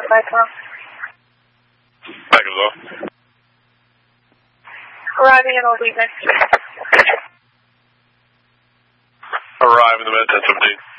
back off. Back as well. Arriving at Old East next. Arrive in the med 1017.